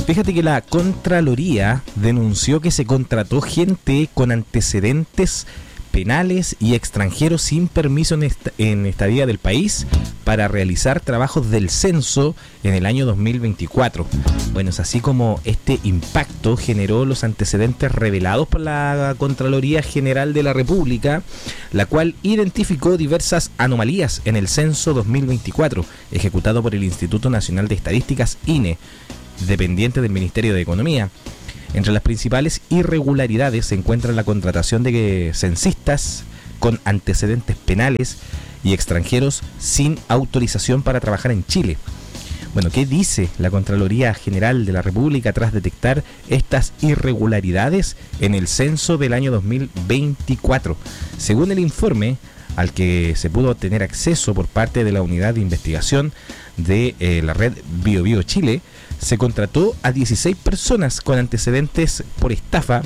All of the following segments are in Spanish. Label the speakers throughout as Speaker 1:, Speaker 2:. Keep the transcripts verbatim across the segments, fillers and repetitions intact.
Speaker 1: Fíjate que la Contraloría denunció que se contrató gente con antecedentes penales y extranjeros sin permiso en, esta, en estadía del país para realizar trabajos del censo en el año dos mil veinticuatro. Bueno, es así como este impacto generó los antecedentes revelados por la Contraloría General de la República, la cual identificó diversas anomalías en el censo dos mil veinticuatro, ejecutado por el Instituto Nacional de Estadísticas, I N E, dependiente del Ministerio de Economía. Entre las principales irregularidades se encuentra la contratación de censistas con antecedentes penales y extranjeros sin autorización para trabajar en Chile. Bueno, ¿qué dice la Contraloría General de la República tras detectar estas irregularidades en el censo del año dos mil veinticuatro? Según el informe al que se pudo obtener acceso por parte de la Unidad de Investigación de eh, la red BioBio Chile, se contrató a dieciséis personas con antecedentes por estafa,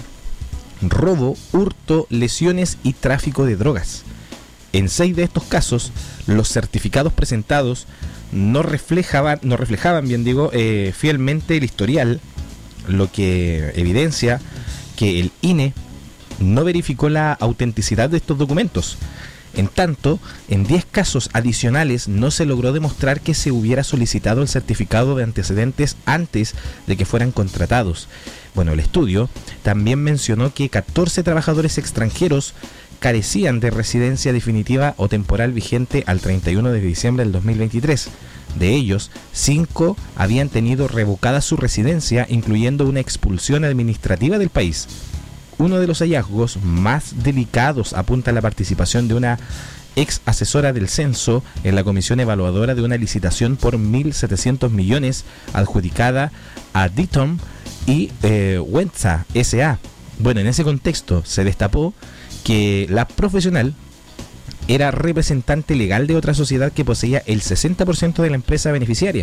Speaker 1: robo, hurto, lesiones y tráfico de drogas. En seis de estos casos, los certificados presentados no reflejaban, no reflejaban bien digo, eh, fielmente el historial, lo que evidencia que el I N E no verificó la autenticidad de estos documentos. En tanto, en diez casos adicionales no se logró demostrar que se hubiera solicitado el certificado de antecedentes antes de que fueran contratados. Bueno, el estudio también mencionó que catorce trabajadores extranjeros carecían de residencia definitiva o temporal vigente al treinta y uno de diciembre del dos mil veintitrés. De ellos, cinco habían tenido revocada su residencia, incluyendo una expulsión administrativa del país. Uno de los hallazgos más delicados apunta a la participación de una ex asesora del censo en la comisión evaluadora de una licitación por mil setecientos millones adjudicada a Ditom y eh, Wentza S A. Bueno, en ese contexto se destapó que la profesional era representante legal de otra sociedad que poseía el sesenta por ciento de la empresa beneficiaria.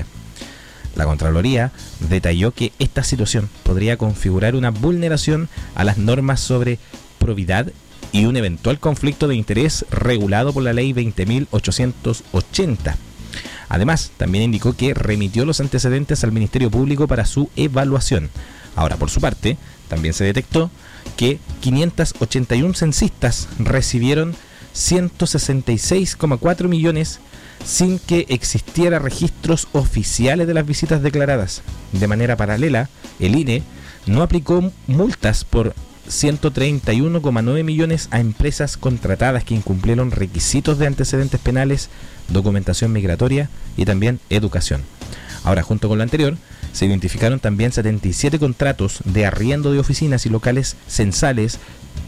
Speaker 1: La Contraloría detalló que esta situación podría configurar una vulneración a las normas sobre probidad y un eventual conflicto de interés regulado por la Ley veinte mil ochocientos ochenta. Además, también indicó que remitió los antecedentes al Ministerio Público para su evaluación. Ahora, por su parte, también se detectó que quinientos ochenta y uno censistas recibieron ciento sesenta y seis coma cuatro millones sin que existiera registros oficiales de las visitas declaradas. De manera paralela, el I N E no aplicó multas por ciento treinta y uno coma nueve millones a empresas contratadas que incumplieron requisitos de antecedentes penales, documentación migratoria y también educación. Ahora, junto con lo anterior, se identificaron también setenta y siete contratos de arriendo de oficinas y locales censales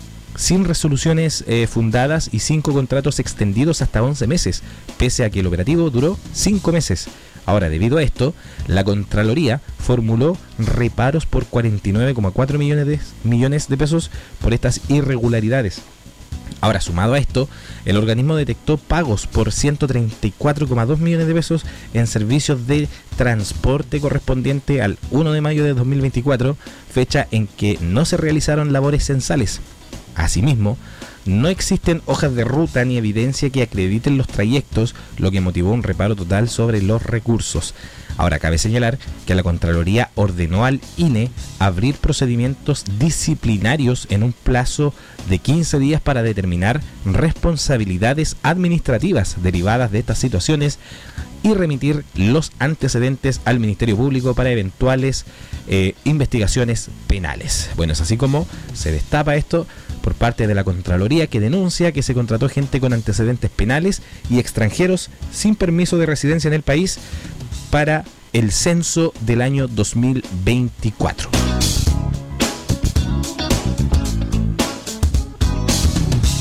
Speaker 1: sin resoluciones eh, fundadas y cinco contratos extendidos hasta once meses, pese a que el operativo duró cinco meses. Ahora, debido a esto, la Contraloría formuló reparos por cuarenta y nueve coma cuatro millones de, millones de pesos por estas irregularidades. Ahora, sumado a esto, el organismo detectó pagos por ciento treinta y cuatro coma dos millones de pesos en servicios de transporte correspondiente al primero de mayo de dos mil veinticuatro, fecha en que no se realizaron labores censales. Asimismo, no existen hojas de ruta ni evidencia que acrediten los trayectos, lo que motivó un reparo total sobre los recursos. Ahora, cabe señalar que la Contraloría ordenó al I N E abrir procedimientos disciplinarios en un plazo de quince días para determinar responsabilidades administrativas derivadas de estas situaciones y remitir los antecedentes al Ministerio Público para eventuales eh, investigaciones penales. Bueno, es así como se destapa esto por parte de la Contraloría, que denuncia que se contrató gente con antecedentes penales y extranjeros sin permiso de residencia en el país para el censo del año dos mil veinticuatro.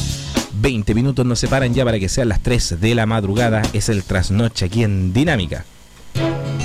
Speaker 1: veinte minutos nos separan ya para que sean las tres de la madrugada. Es el trasnoche aquí en Dinámica.